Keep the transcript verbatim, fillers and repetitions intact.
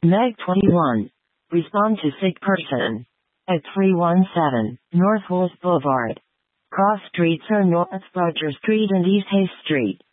Meg twenty-one. Respond to sick person. At three one seven North Wolf Boulevard. Cross streets are North Roger Street and East Hayes Street.